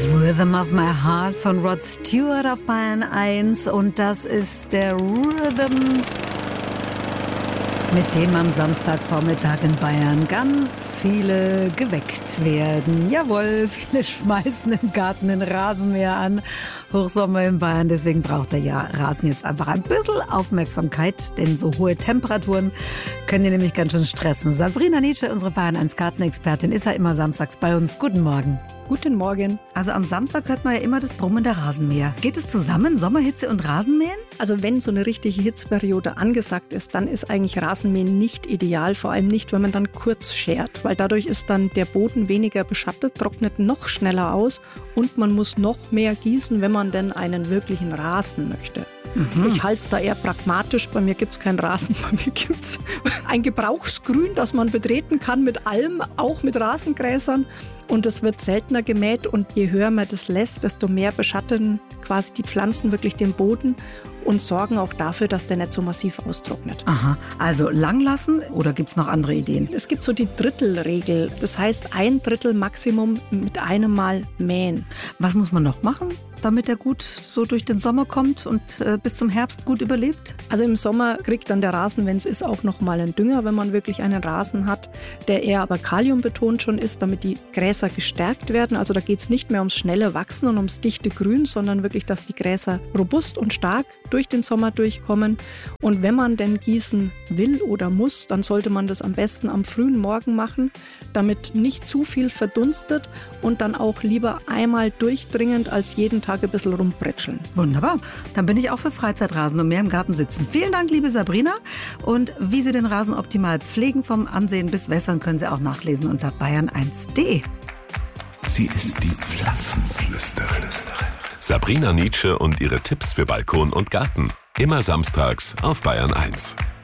Rhythm of My Heart von Rod Stewart auf Bayern 1 und das ist der Rhythm, mit dem am Samstagvormittag in Bayern ganz viele geweckt werden. Jawohl, viele schmeißen im Garten den Rasenmäher an. Hochsommer in Bayern, deswegen braucht der Rasen jetzt einfach ein bisschen Aufmerksamkeit, denn so hohe Temperaturen können die nämlich ganz schön stressen. Sabrina Nietzsche, unsere Bayern 1 Gartenexpertin, ist ja immer samstags bei uns. Guten Morgen. Guten Morgen. Also am Samstag hört man ja immer das Brummen der Rasenmäher. Geht es zusammen, Sommerhitze und Rasenmähen? Also wenn so eine richtige Hitzperiode angesagt ist, dann ist eigentlich Rasenmähen nicht ideal, vor allem nicht, wenn man dann kurz schert, weil dadurch ist dann der Boden weniger beschattet, trocknet noch schneller aus und man muss noch mehr gießen, wenn man denn einen wirklichen Rasen möchte. Ich halte es da eher pragmatisch. Bei mir gibt es keinen Rasen, bei mir gibt es ein Gebrauchsgrün, das man betreten kann mit allem, auch mit Rasengräsern. Und es wird seltener gemäht und je höher man das lässt, desto mehr beschatten quasi die Pflanzen wirklich den Boden und sorgen auch dafür, dass der nicht so massiv austrocknet. Aha, also lang lassen oder gibt es noch andere Ideen? Es gibt so die Drittelregel, das heißt 1/3 Maximum mit einem Mal mähen. Was muss man noch machen, damit er gut so durch den Sommer kommt und bis zum Herbst gut überlebt? Also im Sommer kriegt dann der Rasen, wenn es ist, auch nochmal einen Dünger, wenn man wirklich einen Rasen hat, der eher aber kaliumbetont schon ist, damit die Gräser gestärkt werden. Also da geht es nicht mehr ums schnelle Wachsen und ums dichte Grün, sondern wirklich, dass die Gräser robust und stark durch den Sommer durchkommen. Und wenn man denn gießen will oder muss, dann sollte man das am besten am frühen Morgen machen, damit nicht zu viel verdunstet und dann auch lieber einmal durchdringend als jeden Tag ein bisschen rumpritscheln. Wunderbar. Dann bin ich auch für Freizeitrasen und mehr im Garten sitzen. Vielen Dank, liebe Sabrina. Und wie Sie den Rasen optimal pflegen, vom Ansehen bis Wässern, können Sie auch nachlesen unter bayern1.de. Sie ist die Pflanzenflüsterin. Sabrina Nietzsche und ihre Tipps für Balkon und Garten. Immer samstags auf Bayern 1.